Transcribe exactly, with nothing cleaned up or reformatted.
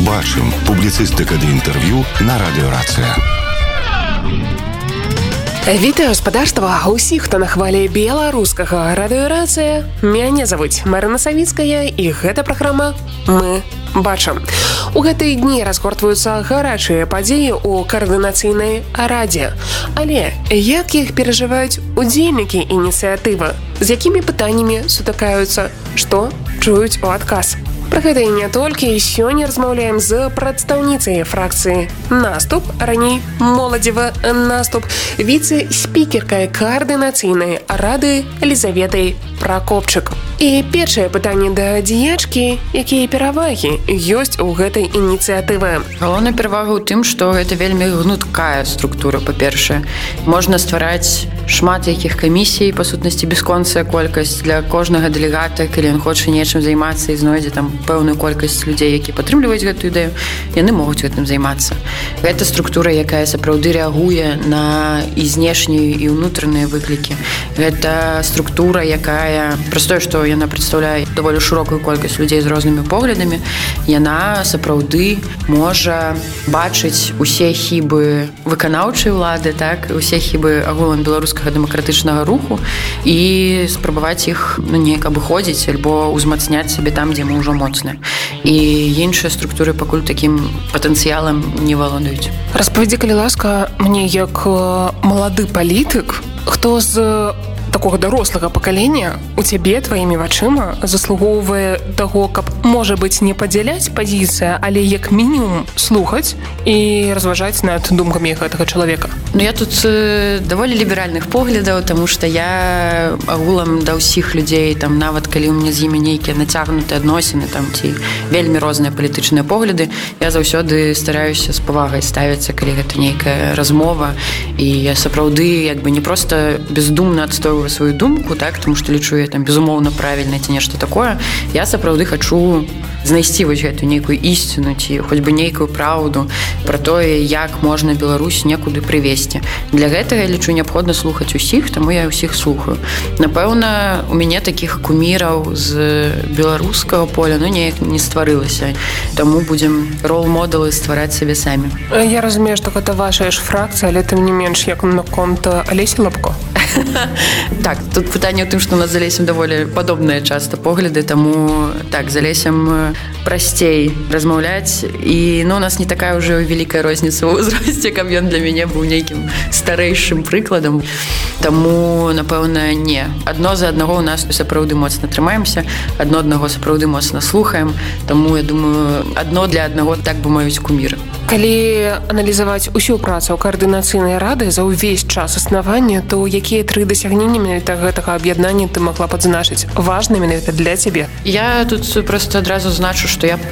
Бачым. Публіцыстыка ды інтэрв'ю на радыёрацыя. Вітаю гаспадарства ўсіх, хто на хвалі беларускага радыёрацыя. Мяне завуць Марына Савіцкая, і гэта праграма «Мы бачым». У гэтыя дні разгортваюцца гарачыя падзеі ў каардынацыйнай радзе. Але як іх перажываюць удзельнікі ініцыятывы? З якімі пытаннямі сутыкаюцца? Што чуюць у адказ? Пра гэта і не толькі. Сёння размаўляем з прадстаўніцай фракцыі «Наступ», раней «Моладзевы наступ», віцэ-спікеркай каардынацыйнай рады Елізаветай Пракопчык. І першае пытанне да дзеячкі, якія перавагі ёсць у гэтай ініцыятывы? Галоўная перавага ў тым, што гэта вельмі гнуткая структура, па-першае. Можна ствараць шмат якіх камісій, па сутнасці бясконцая колькасць для кожнага дэлегата, калі ён хоча нечым займацца і знойдзе там пэўную колькасць людзей, які падтрымліваюць гэтую ідэю, яны могуць гэтым займацца. Гэта структура, якая сапраўды рэагуе на і знешнюю, і ўнутраныя выклікі. Гэта структура, якая, праз тое, што яна прадстаўляе даволі шырокую колькасць людзей з рознымі поглядамі, яна сапраўды можа бачыць усе хібы выканаўчай улады, так, усе хібы агулам беларускага дэмакратычнага руху і спрабаваць іх, ну, неяк абыходзіць альбо ўзмацняць сабе там, дзе мы ўжо моцныя. І іншыя структуры пакуль такім патэнцыялам не валодаюць. Распавядзі, калі ласка, мне як малады палітык, хто з такога дарослага пакалення у цябе тваімі вачыма заслугоўвае таго, каб, можа быць, не падзяляць пазіцыя, але як мінімум слухаць і разважаць над думкамі гэтага чалавека? Ну, я тут э, даволі ліберальных поглядаў, таму што я агулам да ўсіх людзей, там, нават калі ў мяне з імі нейкія нацягнутыя адносіны, там, ці вельмі розныя палітычныя погляды, я заўсёды стараюся з павагай ставіцца, калі гэта нейкая размова, і я сапраўды як бы не проста бездумна адстойваю сваю думку, так, тому што лічу я там безумоўна правільна ці нешта такое. Я сапраўды хачу знайсці вось гэтую нейкую ісціну ці хоць бы нейкую праўду пра тое, як можна Беларусь некуды прывесці. Для гэтага я лічу неабходна слухаць усіх, таму я ўсіх слухаю. Напэўна, у мяне такіх куміраў з беларускага поля, ну, неяк не стварылася. Таму будзем рол-модалы ствараць сабе самі. Я разумею, што гэта ваша ж фракцыя, але тым не менш, як наконт Алесі Лапко? Так, тут пытанне ў тым, што у нас з Алесем даволі падобныя часта погляды, таму так, з Алесем прасцей размаўляць, і ну, у нас не такая ўжо вялікая розніца ў ўзросце, каб ён для мяне быў нейкім старэйшым прыкладам. Таму, напэўна, не. Адно за аднаго ў нас сапраўды моцна трымаемся, адно аднаго сапраўды моцна слухаем, таму, я думаю, адно для аднаго так бы маюць куміры. Калі аналізаваць усю працу каардынацыйнай рады за ўвесь час існавання, то якія тры дасягнення менавіта гэтага аб'яднання ты магла б адзначыць важнымі менавіта для цябе? Я тут проста адразу значу, што я